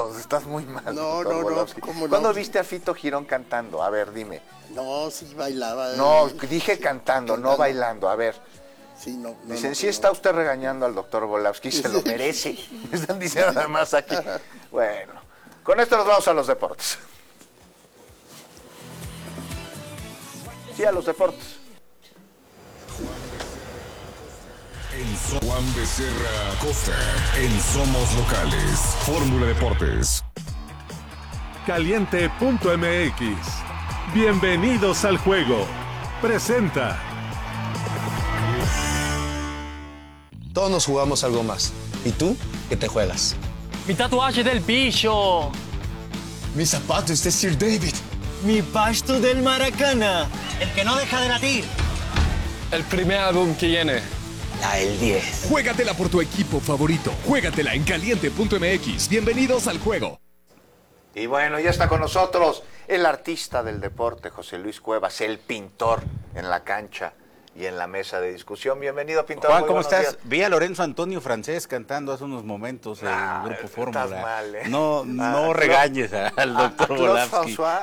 No, estás muy mal. No, doctor no, Volowski. ¿cómo no? ¿Cuándo viste a Fito Girón cantando? A ver, dime. No, sí bailaba. No, dije cantando, no bailando. A ver. Sí, no. Dicen, no, sí no. está usted regañando al doctor Volowski, se lo merece. Me están diciendo además aquí. Bueno, con esto nos vamos a los deportes. Sí, a los deportes. Juan Becerra Costa, en Somos Locales, Fórmula Deportes. Caliente.mx. Bienvenidos al juego. Presenta. Todos nos jugamos algo más. ¿Y tú? ¿Qué te juegas? Mi tatuaje del bicho. Mis zapatos de Sir David. Mi pasto del Maracana. El que no deja de latir. El primer álbum que viene. El 10. Juégatela por tu equipo favorito. Juégatela en Caliente.mx. Bienvenidos al juego. Y bueno, ya está con nosotros el artista del deporte, José Luis Cuevas, el pintor en la cancha y en la mesa de discusión. Bienvenido, pintor. Juan, muy ¿cómo buenos estás? días. Vi a Lorenzo Antonio Francés cantando hace unos momentos en el Grupo Fórmula. Estás mal, ¿eh? No regañes al doctor Claude Volowski. François.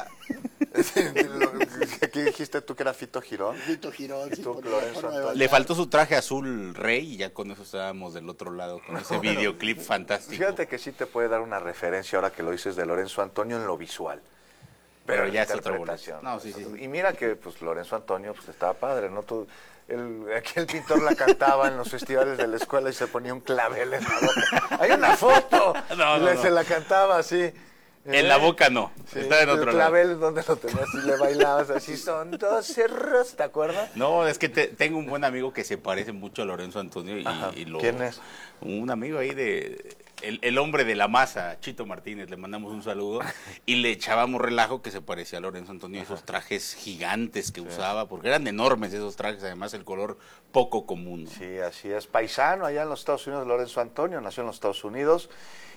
¿Qué dijiste tú que era Fito Girón? Fito Girón, sí, Tú, por Lorenzo favor, Antonio. Le faltó su traje azul rey y ya con eso estábamos del otro lado, con ese videoclip fantástico. Fíjate que sí te puede dar una referencia ahora que lo dices de Lorenzo Antonio en lo visual. Pero en ya la es otra interpretación. bola. No, sí. Y mira que pues Lorenzo Antonio pues estaba padre, ¿no? Aquí el pintor la cantaba en los festivales de la escuela y se ponía un clavel en la boca. Hay una foto. No. Se la cantaba así. En la boca no, Sí, está en otro el lado. clavel donde lo tenías y le bailabas así, son 12 cerros, ¿te acuerdas? No, es que tengo un buen amigo que se parece mucho a Lorenzo Antonio Ajá. y ¿Quién es? Un amigo ahí el hombre de la masa, Chito Martínez, le mandamos un saludo y le echábamos relajo que se parecía a Lorenzo Antonio, esos trajes gigantes que usaba, porque eran enormes esos trajes, además el color poco común, ¿no? Sí, así es, paisano allá en los Estados Unidos, Lorenzo Antonio, nació en los Estados Unidos.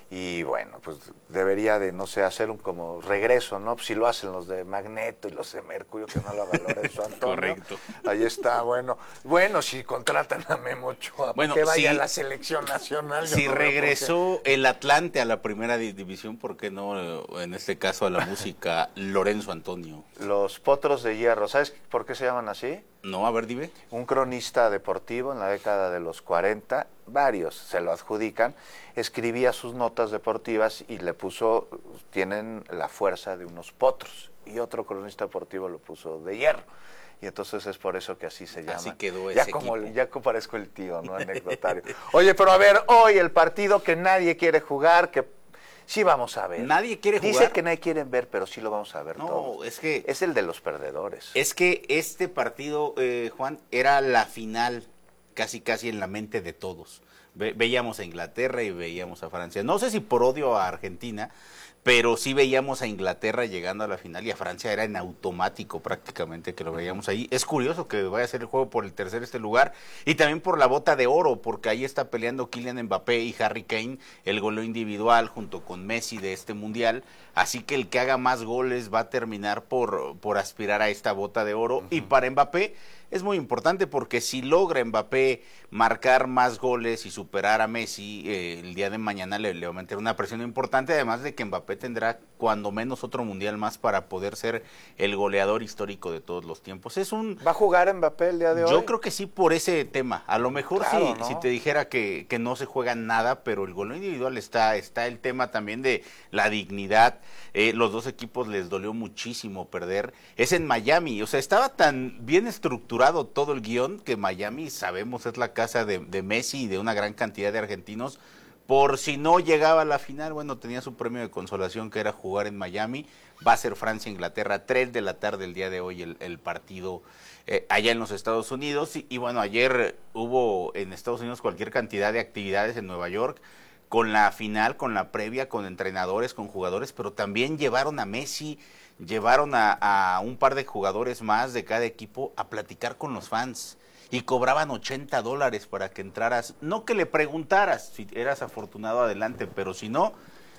Y bueno, pues debería de, no sé, hacer un como regreso, ¿no? Pues si lo hacen los de Magneto y los de Mercurio, que no lo haga Lorenzo Antonio. Correcto. Ahí está, bueno. Bueno, si contratan a Memo Ochoa, Bueno, que vaya si- a la selección nacional. yo Si no veo por qué. regresó el Atlante a la primera división, ¿por qué no, en este caso, a la música Lorenzo Antonio? Los Potros de Hierro, ¿sabes por qué se llaman así? No, a ver, dime. Un cronista deportivo en la década de los 40, varios se lo adjudican, escribía sus notas deportivas y le puso, tienen la fuerza de unos potros, y otro cronista deportivo lo puso de hierro. Y entonces es por eso que así se llama. Así quedó ya ese como equipo. Ya parezco el tío, ¿no? Anecdotario. Oye, pero a ver, hoy el partido que nadie quiere jugar, que sí vamos a ver. Nadie quiere jugar. Dice que nadie quiere ver, pero sí lo vamos a ver No, todos. es que- Es el de los perdedores. Es que este partido, Juan, era la final casi en la mente de todos. Veíamos a Inglaterra y veíamos a Francia. No sé si por odio a Argentina, pero sí veíamos a Inglaterra llegando a la final y a Francia era en automático prácticamente que lo veíamos ahí. Es curioso que vaya a ser el juego por el tercer lugar y también por la bota de oro, porque ahí está peleando Kylian Mbappé y Harry Kane el goleo individual junto con Messi de este mundial. Así que el que haga más goles va a terminar por aspirar a esta bota de oro. Y para Mbappé es muy importante porque si logra Mbappé marcar más goles y superar a Messi, el día de mañana le va a meter una presión importante, además de que Mbappé tendrá cuando menos otro mundial más para poder ser el goleador histórico de todos los tiempos. ¿Va a jugar Mbappé el día de hoy? Yo creo que sí por ese tema. A lo mejor Claro, sí, ¿no? si te dijera que no se juega nada, pero el goleo individual está el tema también de la dignidad. Los dos equipos les dolió muchísimo perder. Es en Miami, o sea, estaba tan bien estructurado todo el guión que Miami, sabemos, es la casa de Messi y de una gran cantidad de argentinos. Por si no llegaba a la final, bueno, tenía su premio de consolación que era jugar en Miami. Va a ser Francia-Inglaterra, 3 de la tarde el día de hoy el partido allá en los Estados Unidos. Y bueno, ayer hubo en Estados Unidos cualquier cantidad de actividades en Nueva York, con la final, con la previa, con entrenadores, con jugadores, pero también llevaron a Messi, llevaron a un par de jugadores más de cada equipo a platicar con los fans. Y cobraban $80 para que entraras, no que le preguntaras, si eras afortunado adelante, pero si no,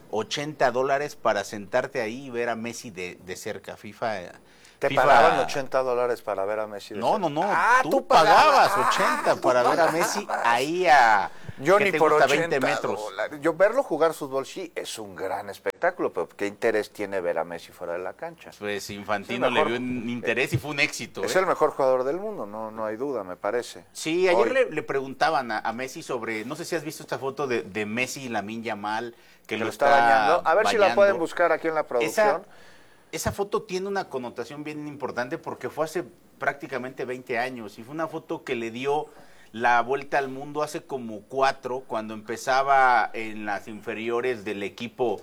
$80 para sentarte ahí y ver a Messi de cerca. ¿Te pagaban $80 para ver a Messi? No. Ah, tú pagabas 80 para ver a Messi ahí a Yo ¿qué ni te por gusta? 80 20 metros. dólares. Yo verlo jugar fútbol sí es un gran espectáculo, pero ¿qué interés tiene ver a Messi fuera de la cancha? Pues Infantino Es el mejor- le vio un interés y fue un éxito. Es el mejor jugador del mundo, no hay duda, me parece. Sí, ayer Hoy. le preguntaban a Messi sobre, no sé si has visto esta foto de Messi y Lamine Yamal, que Que lo está bañando. A ver si la bañando. pueden buscar aquí en la producción. Esa foto tiene una connotación bien importante porque fue hace prácticamente 20 años y fue una foto que le dio la vuelta al mundo hace como 4, cuando empezaba en las inferiores del equipo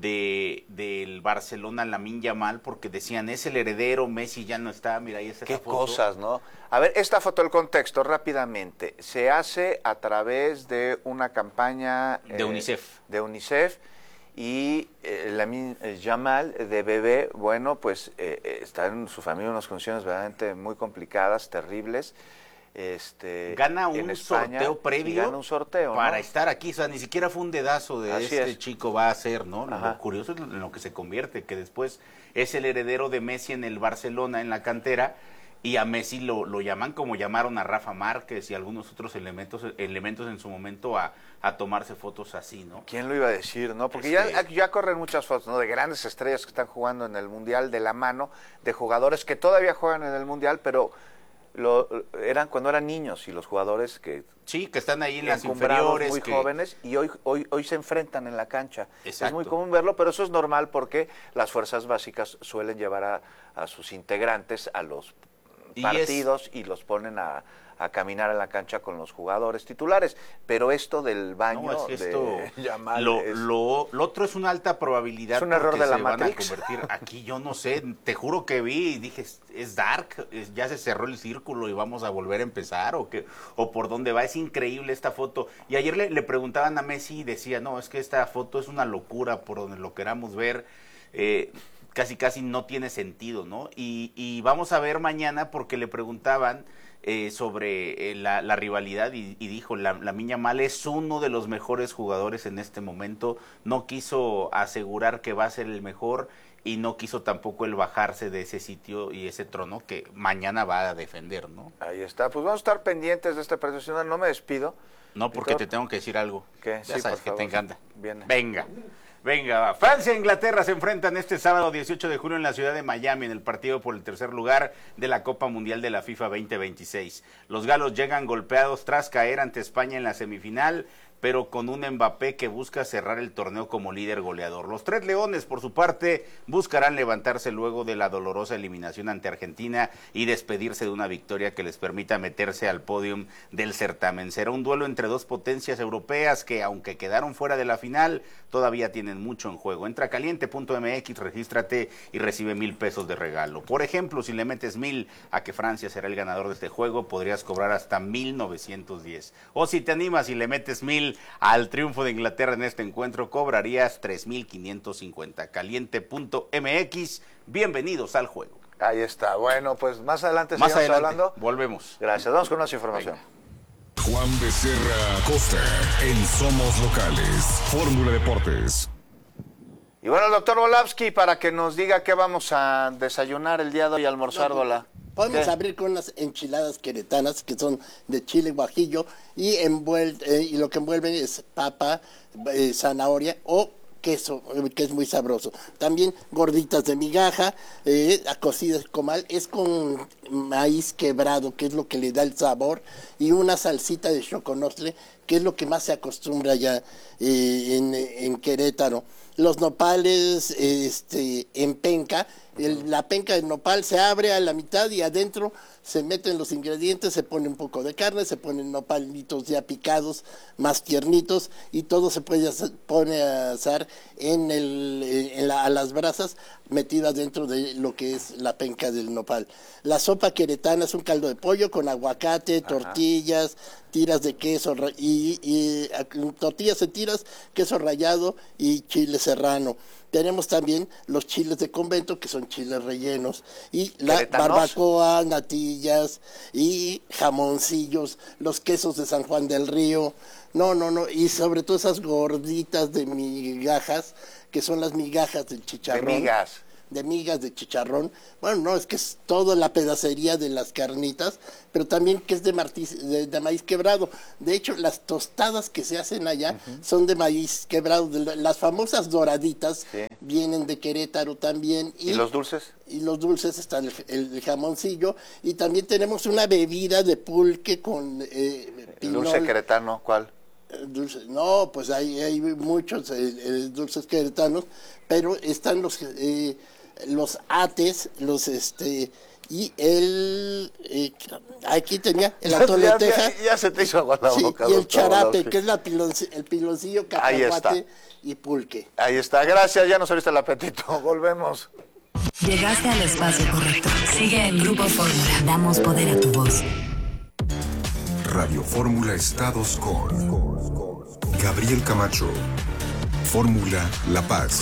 del Barcelona, Lamine Yamal, porque decían, es el heredero, Messi ya no está, mira, ahí está Qué esa foto. cosas, ¿no? A ver, esta foto, el contexto, rápidamente. Se hace a través de una campaña... De UNICEF. De UNICEF. Y Lamine Yamal, de bebé, bueno, pues está en su familia en unas condiciones verdaderamente muy complicadas, terribles. Gana en un España, sorteo previo gana un sorteo, para ¿no? estar aquí, o sea, ni siquiera fue un dedazo de Así este es. chico va a ser, ¿no? Ajá. Lo curioso es en lo que se convierte, que después es el heredero de Messi en el Barcelona, en la cantera, y a Messi lo llaman como llamaron a Rafa Márquez y algunos otros elementos en su momento a tomarse fotos así, ¿no? ¿Quién lo iba a decir, no? Porque Este- ya corren muchas fotos, ¿no? De grandes estrellas que están jugando en el Mundial de la mano, de jugadores que todavía juegan en el Mundial, pero eran cuando eran niños y los jugadores que Sí, que están ahí en las encumbrados, inferiores. muy que- jóvenes, y hoy se enfrentan en la cancha. Es Exacto. muy común verlo, pero eso es normal porque las fuerzas básicas suelen llevar a sus integrantes a los Y partidos y los ponen a caminar en la cancha con los jugadores titulares. Pero esto del baño No, es que esto, de Yamal lo otro es una alta probabilidad Es un error porque de la se van a Matrix. convertir. Aquí yo no sé, te juro que vi y dije, es dark, ya se cerró el círculo y vamos a volver a empezar o por dónde va. Es increíble esta foto. Y ayer le preguntaban a Messi y decía, no, es que esta foto es una locura por donde lo queramos ver. Casi no tiene sentido, ¿no? Y vamos a ver mañana porque le preguntaban sobre la rivalidad y dijo, Lamine Yamal es uno de los mejores jugadores en este momento, no quiso asegurar que va a ser el mejor y no quiso tampoco el bajarse de ese sitio y ese trono que mañana va a defender, ¿no? Ahí está. Pues vamos a estar pendientes de este partido. No me despido. No, porque Víctor. te tengo que decir algo. ¿Qué? Ya Sí, sabes por que favor. te encanta. Viene. Venga, va. Francia e Inglaterra se enfrentan este sábado 18 de junio en la ciudad de Miami en el partido por el tercer lugar de la Copa Mundial de la FIFA 2026. Los galos llegan golpeados tras caer ante España en la semifinal, pero con un Mbappé que busca cerrar el torneo como líder goleador. Los Tres Leones, por su parte, buscarán levantarse luego de la dolorosa eliminación ante Argentina y despedirse de una victoria que les permita meterse al podium del certamen. Será un duelo entre dos potencias europeas que, aunque quedaron fuera de la final, todavía tienen mucho en juego. Entra a caliente.mx, regístrate y recibe 1,000 pesos de regalo. Por ejemplo, si le metes 1,000 a que Francia será el ganador de este juego, podrías cobrar hasta 1,910. O si te animas y le metes 1,000 al triunfo de Inglaterra en este encuentro, cobrarías 3,550. Caliente.mx, bienvenidos al juego. Ahí está. Bueno, pues más adelante Más seguimos adelante, hablando. volvemos. Gracias. Vamos con más información. Juan Becerra Costa en Somos Locales. Fórmula Deportes. Y bueno, el doctor Volavsky, para que nos diga qué vamos a desayunar el día de hoy, almorzar, Vola. Podemos ¿Qué? abrir con unas enchiladas queretanas que son de chile guajillo y y lo que envuelven es papa, zanahoria o queso, que es muy sabroso. También gorditas de migaja, cocidas con comal, es con maíz quebrado, que es lo que le da el sabor, y una salsita de choconostle, que es lo que más se acostumbra ya en Querétaro. Los nopales en penca, la penca del nopal se abre a la mitad y adentro se meten los ingredientes, se pone un poco de carne, se ponen nopalitos ya picados, más tiernitos, y todo se pone a asar a las brasas metidas dentro de lo que es la penca del nopal. La sopa queretana es un caldo de pollo con aguacate, tortillas, tiras de queso y tortillas en tiras, queso rallado y chile serrano. Tenemos también los chiles de convento, que son chiles rellenos, y la ¿Queretanos? barbacoa, natillas y jamoncillos, los quesos de San Juan del Río. No, y sobre todo esas gorditas de migajas, que son las migajas del chicharrón. De migas. de migas de chicharrón. Bueno, no, es que es toda la pedacería de las carnitas, pero también que es de maíz quebrado. De hecho, las tostadas que se hacen allá son de maíz quebrado. Las famosas doraditas vienen de Querétaro también. ¿Y los dulces? Y los dulces están el jamoncillo. Y también tenemos una bebida de pulque con ¿El dulce queretano cuál? Dulces, no, pues hay muchos dulces queretanos, pero están los ates, y aquí tenía el atoleteja. Ya se te hizo agua la boca. Y el charape, que es el piloncillo, cacahuate y pulque. Ahí está, gracias, ya nos abriste el apetito, volvemos. Llegaste al espacio correcto. Sigue en Grupo Fórmula. Damos poder a tu voz. Radio Fórmula Estados con Gabriel Camacho. Fórmula La Paz.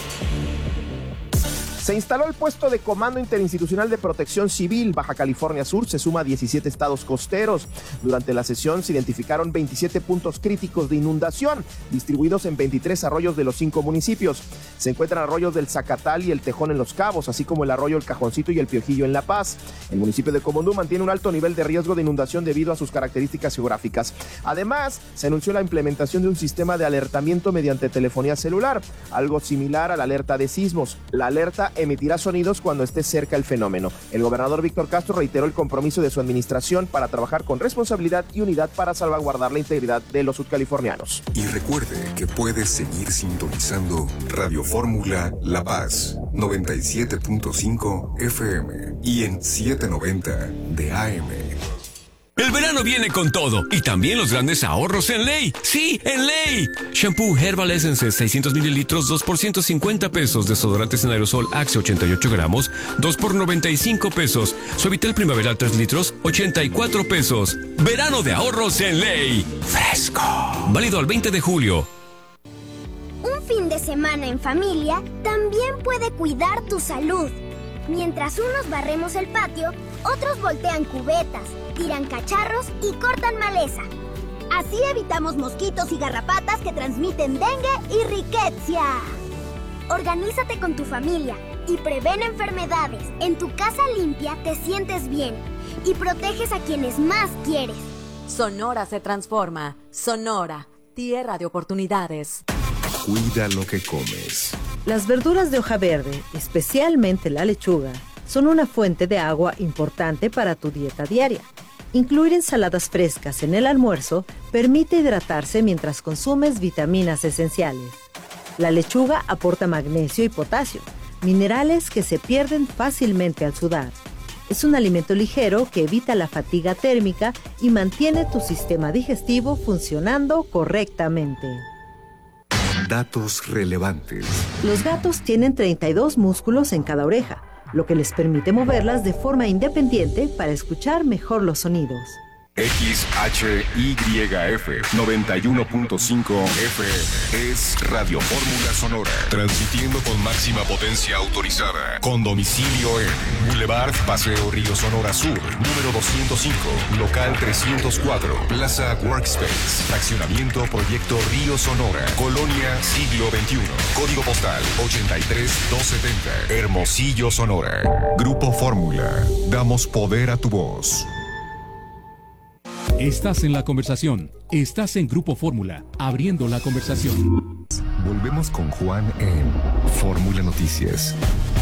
Se instaló el puesto de Comando Interinstitucional de Protección Civil. Baja California Sur se suma a 17 estados costeros. Durante la sesión se identificaron 27 puntos críticos de inundación, distribuidos en 23 arroyos de los 5 municipios. Se encuentran arroyos del Zacatal y el Tejón en Los Cabos, así como el arroyo El Cajoncito y el Piojillo en La Paz. El municipio de Comondú mantiene un alto nivel de riesgo de inundación debido a sus características geográficas. Además, se anunció la implementación de un sistema de alertamiento mediante telefonía celular, algo similar a la alerta de sismos. La alerta emitirá sonidos cuando esté cerca el fenómeno. El gobernador Víctor Castro reiteró el compromiso de su administración para trabajar con responsabilidad y unidad para salvaguardar la integridad de los sudcalifornianos. Y recuerde que puede seguir sintonizando Radio Fórmula La Paz, 97.5 FM y en 790 de AM. El verano viene con todo y también los grandes ahorros en Ley. ¡Sí, en Ley! Shampoo Herbal Essence 600 mililitros, 2 por 150 pesos. Desodorantes en aerosol Axe 88 gramos, 2 por 95 pesos. Suavitel Primaveral 3 litros, 84 pesos. Verano de ahorros en Ley. ¡Fresco! Válido al 20 de julio. Un fin de semana en familia también puede cuidar tu salud. Mientras unos barremos el patio, otros voltean cubetas, tiran cacharros y cortan maleza. Así evitamos mosquitos y garrapatas que transmiten dengue y riqueza. Organízate con tu familia y prevén enfermedades. En tu casa limpia te sientes bien y proteges a quienes más quieres. Sonora se transforma. Sonora, tierra de oportunidades. Cuida lo que comes. Las verduras de hoja verde, especialmente la lechuga, son una fuente de agua importante para tu dieta diaria. Incluir ensaladas frescas en el almuerzo permite hidratarse mientras consumes vitaminas esenciales. La lechuga aporta magnesio y potasio, minerales que se pierden fácilmente al sudar. Es un alimento ligero que evita la fatiga térmica y mantiene tu sistema digestivo funcionando correctamente. Datos relevantes. Los gatos tienen 32 músculos en cada oreja, lo que les permite moverlas de forma independiente para escuchar mejor los sonidos. XHYF 91.5 FM es Radio Fórmula Sonora, transmitiendo con máxima potencia autorizada, con domicilio en Boulevard Paseo Río Sonora Sur, número 205, local 304, Plaza Workspace, fraccionamiento Proyecto Río Sonora, Colonia Siglo XXI, código postal 83270, Hermosillo, Sonora. Grupo Fórmula, damos poder a tu voz. Estás en la conversación. Estás en Grupo Fórmula, abriendo la conversación. Volvemos con Juan en Fórmula Noticias.